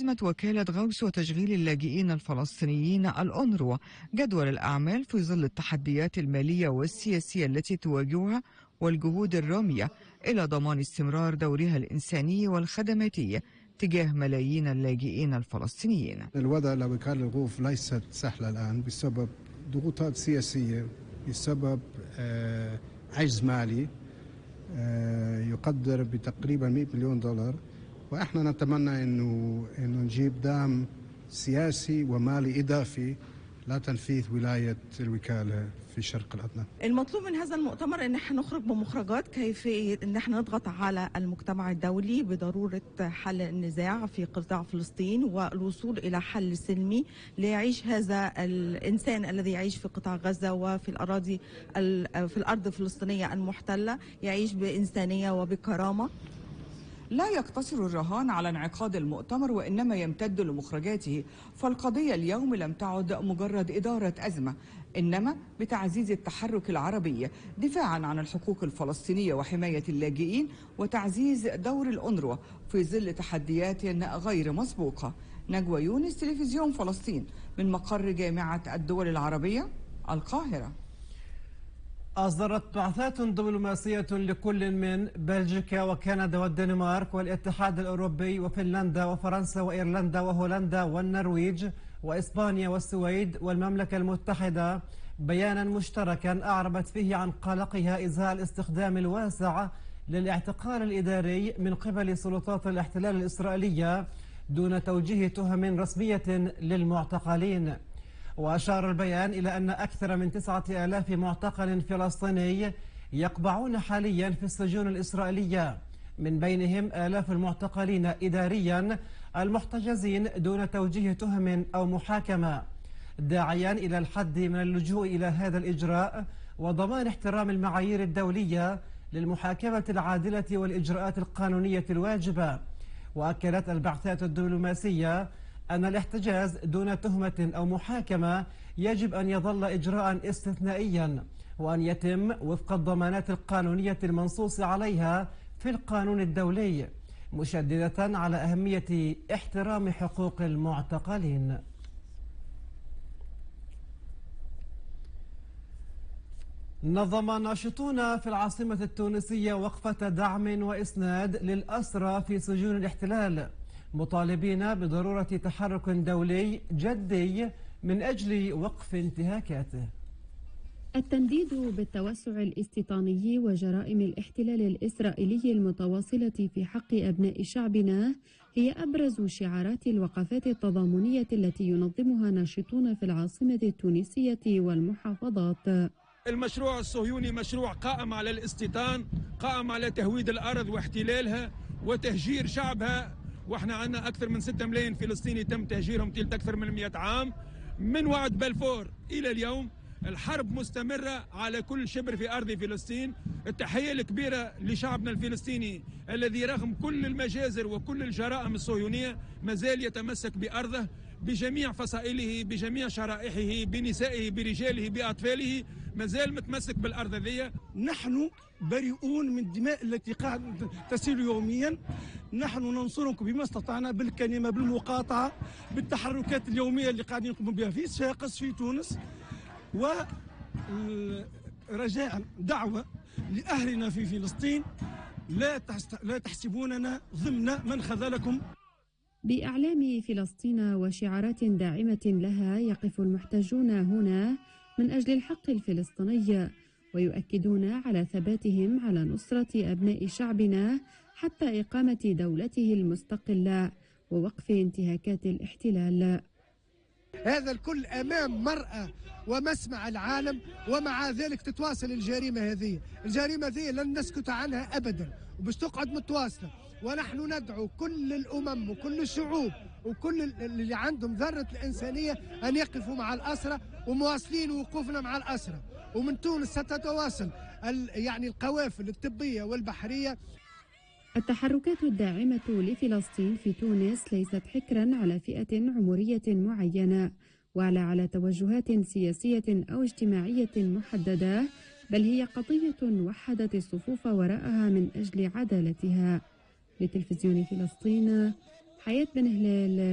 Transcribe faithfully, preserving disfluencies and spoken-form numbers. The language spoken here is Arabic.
نظمت وكالة غوث وتشغيل اللاجئين الفلسطينيين الأونروا جدول الأعمال في ظل التحديات المالية والسياسية التي تواجهها والجهود الرامية إلى ضمان استمرار دورها الإنساني والخدماتي تجاه ملايين اللاجئين الفلسطينيين. الوضع لوكالة الغوث ليست سهلة الآن بسبب ضغوطات سياسية، بسبب عجز مالي يقدر بتقريبا مئة مليون دولار، واحنا نتمنى انه انه نجيب دعم سياسي ومالي اضافي لتنفيذ ولايه الوكاله في شرق الادنى. المطلوب من هذا المؤتمر ان احنا نخرج بمخرجات كيفيه ان احنا نضغط على المجتمع الدولي بضروره حل النزاع في قطاع فلسطين والوصول الى حل سلمي ليعيش هذا الانسان الذي يعيش في قطاع غزه وفي الاراضي في الارض الفلسطينيه المحتله يعيش بانسانيه وبكرامه. لا يقتصر الرهان على انعقاد المؤتمر وإنما يمتد لمخرجاته، فالقضية اليوم لم تعد مجرد إدارة أزمة، إنما بتعزيز التحرك العربي دفاعا عن الحقوق الفلسطينية وحماية اللاجئين وتعزيز دور الأونروا في ظل تحديات غير مسبوقة. نجوى يونس، تلفزيون فلسطين، من مقر جامعة الدول العربية، القاهرة. أصدرت بعثات دبلوماسية لكل من بلجيكا وكندا والدنمارك والاتحاد الأوروبي وفنلندا وفرنسا وإيرلندا وهولندا والنرويج وإسبانيا والسويد والمملكة المتحدة بيانا مشتركا أعربت فيه عن قلقها إزاء الاستخدام الواسع للاعتقال الإداري من قبل سلطات الاحتلال الإسرائيلية دون توجيه تهم رسمية للمعتقلين. وأشار البيان إلى أن أكثر من تسعة آلاف معتقل فلسطيني يقبعون حاليا في السجون الإسرائيلية، من بينهم آلاف المعتقلين إداريا المحتجزين دون توجيه تهم أو محاكمة، داعيا إلى الحد من اللجوء إلى هذا الإجراء وضمان احترام المعايير الدولية للمحاكمة العادلة والإجراءات القانونية الواجبة. وأكدت البعثات الدبلوماسية أن الاحتجاز دون تهمة أو محاكمة يجب أن يظل إجراء استثنائيا وأن يتم وفق الضمانات القانونية المنصوص عليها في القانون الدولي، مشددة على أهمية احترام حقوق المعتقلين. نظم ناشطون في العاصمة التونسية وقفة دعم وإسناد للأسرى في سجون الاحتلال، مطالبين بضرورة تحرك دولي جدي من أجل وقف انتهاكاته. التنديد بالتوسع الاستيطاني وجرائم الاحتلال الإسرائيلي المتواصلة في حق أبناء شعبنا هي أبرز شعارات الوقفات التضامنية التي ينظمها ناشطون في العاصمة التونسية والمحافظات. المشروع الصهيوني مشروع قائم على الاستيطان، قائم على تهويد الأرض واحتلالها وتهجير شعبها، واحنا عندنا أكثر من ستة ملايين فلسطيني تم تهجيرهم طيلة أكثر من مئة عام. من وعد بلفور إلى اليوم الحرب مستمرة على كل شبر في أرض فلسطين. التحية الكبيرة لشعبنا الفلسطيني الذي رغم كل المجازر وكل الجرائم الصهيونية ما زال يتمسك بأرضه بجميع فصائله، بجميع شرائحه، بنسائه، برجاله، بأطفاله، ما زال متمسك بالأرض ذي. نحن بريئون من الدماء التي قاعدة تسيل يوميا. نحن ننصركم بما استطعنا بالكلمة، بالمقاطعة، بالتحركات اليومية اللي قاعدين نقوم بها في صفاقس في تونس. ورجاء دعوة لأهلنا في فلسطين، لا لا تحسبوننا ضمن من خذلكم. بأعلام فلسطين وشعارات داعمة لها يقف المحتجون هنا من أجل الحق الفلسطيني، ويؤكدون على ثباتهم على نصرة أبناء شعبنا حتى إقامة دولته المستقلة ووقف انتهاكات الاحتلال. هذا الكل أمام مرأة ومسمع العالم، ومع ذلك تتواصل الجريمة هذه. الجريمة هذه لن نسكت عنها أبدا وباش تقعد متواصلة، ونحن ندعو كل الأمم وكل الشعوب وكل اللي عندهم ذرة الإنسانية أن يقفوا مع الأسرى، ومواصلين وقوفنا مع الأسرى. ومن تونس ستتواصل يعني القوافل الطبية والبحرية. التحركات الداعمة لفلسطين في تونس ليست حكرا على فئة عمرية معينة ولا على توجهات سياسية أو اجتماعية محددة، بل هي قضية وحدت الصفوف وراءها من أجل عدالتها. لتلفزيون فلسطين، حياة بن هلال.